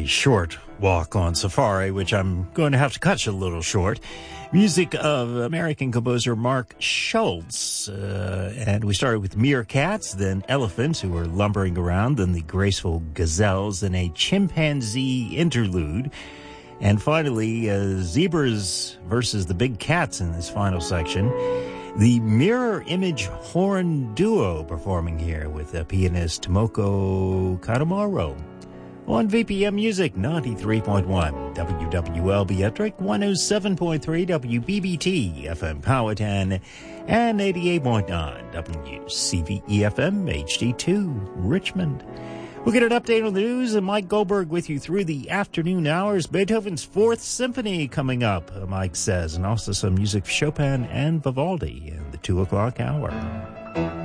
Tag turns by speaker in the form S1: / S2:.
S1: a short walk on safari, which I'm going to have to cut a little short. Music of American composer Mark Schultz. And we started with meerkats, then elephants who were lumbering around, then the graceful gazelles, then a chimpanzee interlude. And finally, zebras versus the big cats in this final section. The Mirror Image Horn Duo performing here with pianist Tomoko Katamaro on VPM Music 93.1, WWLB Ettrick 107.3, WBBT FM Powhatan, and 88.9 WCVE FM HD2 Richmond. We'll get an update on the news, and Mike Goldberg with you through the afternoon hours. Beethoven's Fourth Symphony coming up, Mike says, and also some music for Chopin and Vivaldi in the 2 o'clock hour.